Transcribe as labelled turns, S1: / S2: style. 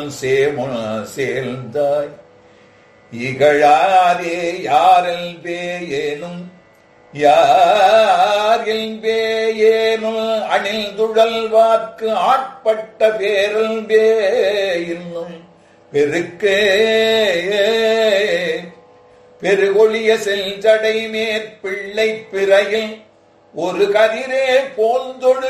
S1: சேர்ந்தாய் இகழாரே யாரில் பேயேனும் யாரில் பேயேனும் அணில் துழல்வார்க்கு ஆட்பட்ட பேரல் பே இன்னும் பெருக்கே பெருகொழிய செல்ஜடை மேற்பிள்ளை பிறையில் ஒரு கதிரே போந்தொழு